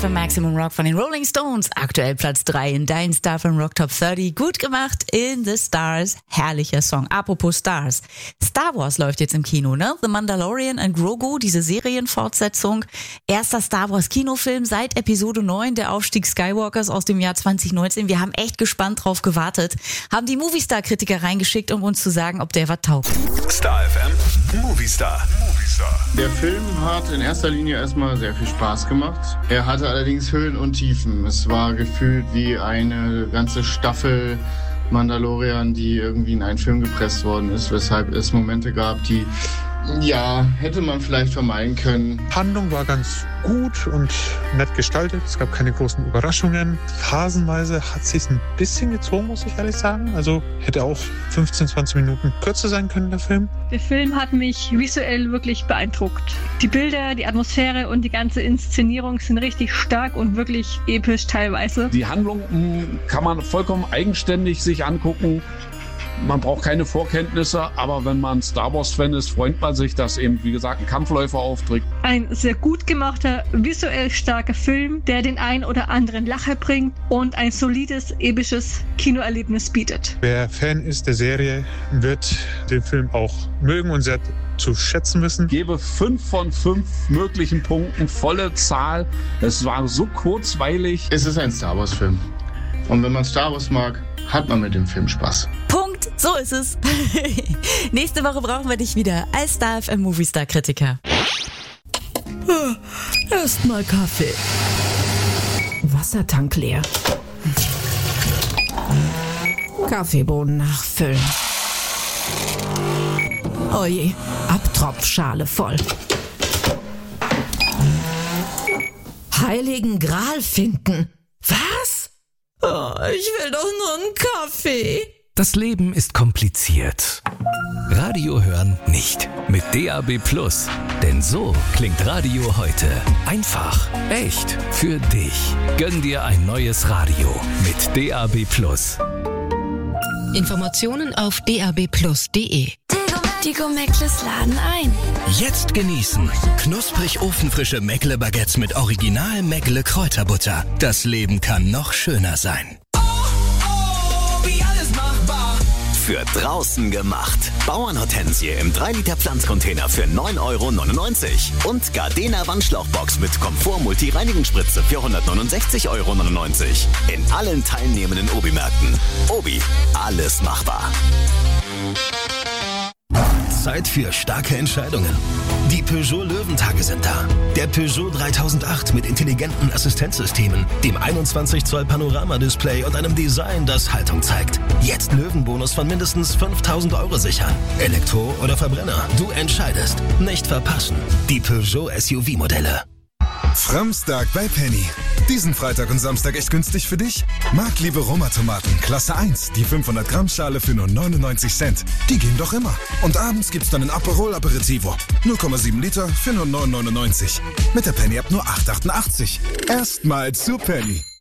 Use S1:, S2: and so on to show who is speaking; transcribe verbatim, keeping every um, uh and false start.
S1: F M Maximum Rock von den Rolling Stones. Aktuell Platz drei in dein Star F M Rock Top dreißig. Gut gemacht, In the Stars. Herrlicher Song. Apropos Stars. Star Wars läuft jetzt im Kino, ne? The Mandalorian and Grogu, diese Serienfortsetzung. Erster Star Wars Kinofilm seit Episode neun, der Aufstieg Skywalkers aus dem Jahr zwanzig neunzehn. Wir haben echt gespannt drauf gewartet. Haben die Movistar-Kritiker reingeschickt, um uns zu sagen, ob der was taugt.
S2: Star F M Movistar. Movistar.
S3: Der Film hat in erster Linie erstmal sehr viel Spaß gemacht. Er hatte allerdings Höhen und Tiefen. Es war gefühlt wie eine ganze Staffel Mandalorian, die irgendwie in einen Film gepresst worden ist, weshalb es Momente gab, die, ja, hätte man vielleicht vermeiden können.
S4: Handlung war ganz gut und nett gestaltet. Es gab keine großen Überraschungen. Phasenweise hat es sich ein bisschen gezogen, muss ich ehrlich sagen. Also hätte auch fünfzehn, zwanzig Minuten kürzer sein können, der Film.
S5: Der Film hat mich visuell wirklich beeindruckt. Die Bilder, die Atmosphäre und die ganze Inszenierung sind richtig stark und wirklich episch teilweise.
S6: Die Handlung mh, kann man vollkommen eigenständig sich angucken. Man braucht keine Vorkenntnisse, aber wenn man Star Wars-Fan ist, freut man sich, dass eben, wie gesagt, ein Kampfläufer auftritt.
S5: Ein sehr gut gemachter, visuell starker Film, der den ein oder anderen Lacher bringt und ein solides, episches Kinoerlebnis bietet.
S4: Wer Fan ist der Serie, wird den Film auch mögen und sehr zu schätzen wissen.
S6: Ich gebe fünf von fünf möglichen Punkten, volle Zahl. Es war so kurzweilig.
S3: Es ist ein Star Wars-Film. Und wenn man Star Wars mag, hat man mit dem Film Spaß.
S1: Punkt, so ist es. Nächste Woche brauchen wir dich wieder als Star F M Movistar-Kritiker. Erstmal Kaffee. Wassertank leer. Kaffeebohnen nachfüllen. Oh je, Abtropfschale voll. Heiligen Gral finden. Was? Oh, ich will doch nur einen Kaffee.
S2: Das Leben ist kompliziert. Radio hören nicht. Mit D A B Plus. Denn so klingt Radio heute. Einfach, echt, für dich. Gönn dir ein neues Radio mit D A B Plus.
S7: Informationen auf d a b plus punkt d e.
S8: Die Go-Meckles laden ein.
S9: Jetzt genießen. Knusprig ofenfrische Meckle-Baguettes mit Original Meckle Kräuterbutter. Das Leben kann noch schöner sein.
S10: Oh, oh, wie alles machbar.
S11: Für draußen gemacht. Bauernhortensie im drei Liter Pflanzcontainer für neun Euro neunundneunzig. Und Gardena Wandschlauchbox mit Komfort-Multi-Reinigungsspritze für hundertneunundsechzig Euro neunundneunzig. In allen teilnehmenden Obi-Märkten. Obi, alles machbar.
S9: Zeit für starke Entscheidungen. Die Peugeot Löwentage sind da. Der Peugeot dreitausendacht mit intelligenten Assistenzsystemen, dem einundzwanzig Zoll Panoramadisplay und einem Design, das Haltung zeigt. Jetzt Löwenbonus von mindestens fünftausend Euro sichern. Elektro oder Verbrenner, du entscheidest. Nicht verpassen. Die Peugeot S U V-Modelle.
S12: Framstag bei Penny. Diesen Freitag und Samstag echt günstig für dich? Marktliebe Roma-Tomaten, Klasse eins, die fünfhundert Gramm Schale für nur neunundneunzig Cent. Die gehen doch immer. Und abends gibt's dann ein Aperol Aperitivo. null Komma sieben Liter für nur neun neunundneunzig. Mit der Penny-App nur acht achtundachtzig. Erstmal zu Penny.